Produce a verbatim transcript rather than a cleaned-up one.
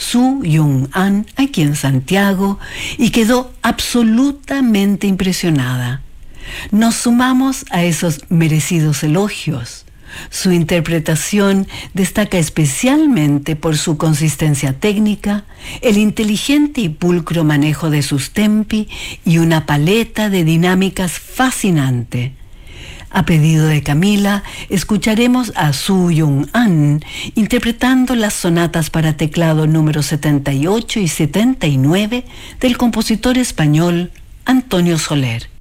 Su Jung-an aquí en Santiago y quedó absolutamente impresionada. Nos sumamos a esos merecidos elogios. Su interpretación destaca especialmente por su consistencia técnica, el inteligente y pulcro manejo de sus tempi y una paleta de dinámicas fascinante. A pedido de Camila, escucharemos a Su Jung-an interpretando las sonatas para teclado número setenta y ocho y setenta y nueve del compositor español Antonio Soler.